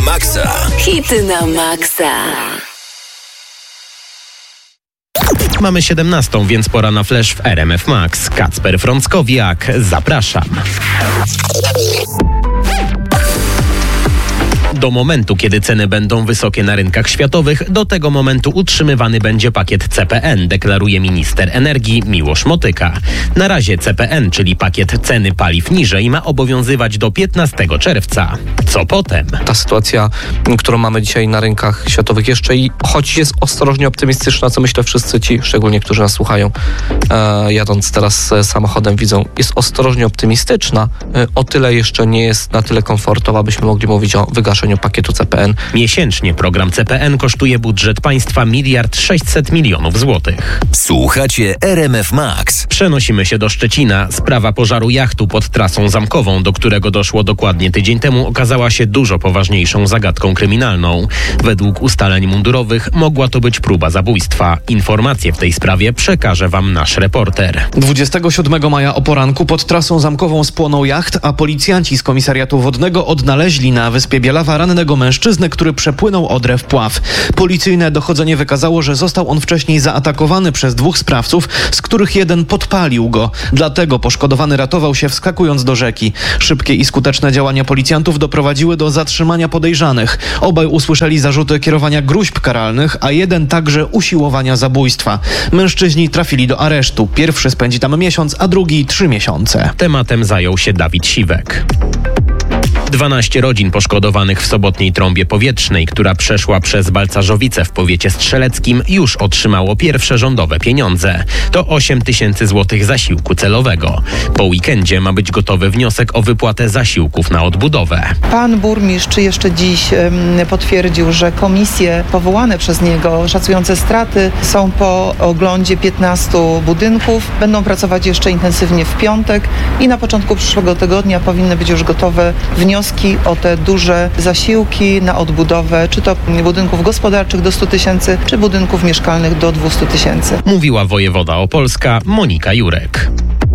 maksa. Hity na maksa. Mamy 17, więc pora na flash w RMF Max. Kacper Frąckowiak, zapraszam. Do momentu, kiedy ceny będą wysokie na rynkach światowych, do tego momentu utrzymywany będzie pakiet CPN, deklaruje minister energii Miłosz Motyka. Na razie CPN, czyli pakiet ceny paliw niżej, ma obowiązywać do 15 czerwca. Co potem? Ta sytuacja, którą mamy dzisiaj na rynkach światowych jeszcze i choć jest ostrożnie optymistyczna, co myślę wszyscy ci, szczególnie którzy nas słuchają, jadąc teraz samochodem, widzą, jest ostrożnie optymistyczna, o tyle jeszcze nie jest na tyle komfortowa, byśmy mogli mówić o wygaszeniu pakietu CPN. Miesięcznie program CPN kosztuje budżet państwa 1 600 000 000 złotych. Słuchacie RMF Max. Przenosimy się do Szczecina. Sprawa pożaru jachtu pod trasą zamkową, do którego doszło dokładnie tydzień temu, okazała się dużo poważniejszą zagadką kryminalną. Według ustaleń mundurowych mogła to być próba zabójstwa. Informacje w tej sprawie przekaże wam nasz reporter. 27 maja o poranku pod trasą zamkową spłonął jacht, a policjanci z komisariatu wodnego odnaleźli na wyspie Bielawa rannego mężczyznę, który przepłynął Odrę w pław. Policyjne dochodzenie wykazało, że został on wcześniej zaatakowany przez 2 sprawców, z których jeden podpalił go. Dlatego poszkodowany ratował się wskakując do rzeki. Szybkie i skuteczne działania policjantów doprowadziły do zatrzymania podejrzanych. Obaj usłyszeli zarzuty kierowania gróźb karalnych, a jeden także usiłowania zabójstwa. Mężczyźni trafili do aresztu. Pierwszy spędzi tam miesiąc, a drugi 3 miesiące. Tematem zajął się Dawid Siwek. 12 rodzin poszkodowanych w sobotniej trąbie powietrznej, która przeszła przez Balcarzowice w powiecie strzeleckim, już otrzymało pierwsze rządowe pieniądze. To 8 000 złotych zasiłku celowego. Po weekendzie ma być gotowy wniosek o wypłatę zasiłków na odbudowę. Pan burmistrz jeszcze dziś potwierdził, że komisje powołane przez niego, szacujące straty, są po oglądzie 15 budynków. Będą pracować jeszcze intensywnie w piątek i na początku przyszłego tygodnia powinny być już gotowe wnioski o te duże zasiłki na odbudowę, czy to budynków gospodarczych do 100 000, czy budynków mieszkalnych do 200 000. Mówiła wojewoda opolska Monika Jurek.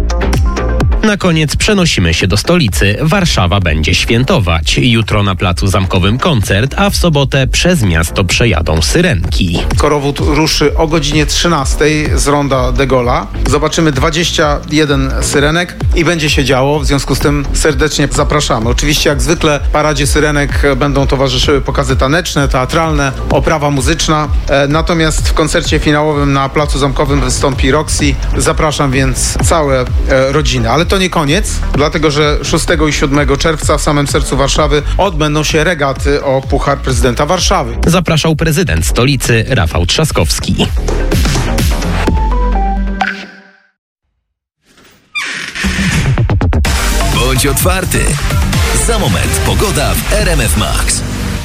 Na koniec przenosimy się do stolicy. Warszawa będzie świętować. Jutro na Placu Zamkowym koncert, a w sobotę przez miasto przejadą syrenki. Korowód ruszy o godzinie 13 z ronda de Gaulle'a. Zobaczymy 21 syrenek i będzie się działo. W związku z tym serdecznie zapraszamy. Oczywiście jak zwykle paradzie syrenek będą towarzyszyły pokazy taneczne, teatralne, oprawa muzyczna. Natomiast w koncercie finałowym na Placu Zamkowym wystąpi Roxy. Zapraszam więc całe rodziny. Ale to nie koniec, dlatego że 6 i 7 czerwca w samym sercu Warszawy odbędą się regaty o Puchar Prezydenta Warszawy. Zapraszał prezydent stolicy Rafał Trzaskowski. Bądź otwarty. Za moment pogoda w RMF Max.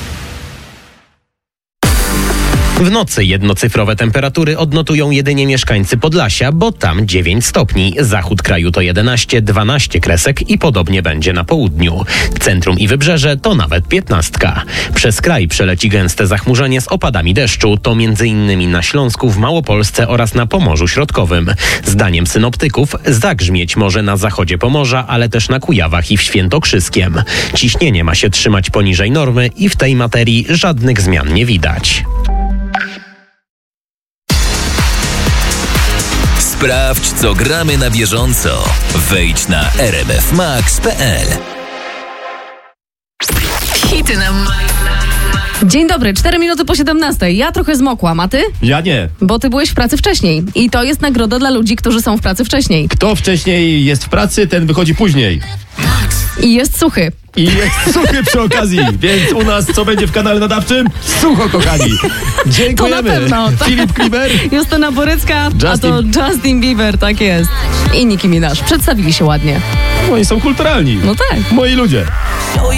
W nocy jednocyfrowe temperatury odnotują jedynie mieszkańcy Podlasia, bo tam 9 stopni. Zachód kraju to 11, 12 kresek i podobnie będzie na południu. Centrum i wybrzeże to nawet 15. Przez kraj przeleci gęste zachmurzenie z opadami deszczu. To m.in. na Śląsku, w Małopolsce oraz na Pomorzu Środkowym. Zdaniem synoptyków zagrzmieć może na zachodzie Pomorza, ale też na Kujawach i w Świętokrzyskiem. Ciśnienie ma się trzymać poniżej normy i w tej materii żadnych zmian nie widać. Sprawdź, co gramy na bieżąco. Wejdź na rmfmax.pl. Hity na maksa. Dzień dobry, 4 minuty po 17. Ja trochę zmokłam, a ty? Ja nie. Bo ty byłeś w pracy wcześniej. I to jest nagroda dla ludzi, którzy są w pracy wcześniej. Kto wcześniej jest w pracy, ten wychodzi później. I jest suchy. I jest suchy przy okazji, więc u nas co będzie w kanale nadawczym? Sucho, kochani. Dziękujemy. To na pewno. Filip Kliber. Justyna Borycka, a to Justin Bieber, tak jest. I Nicki Minaj. Przedstawili się ładnie. Oni są kulturalni. No tak. Moi ludzie.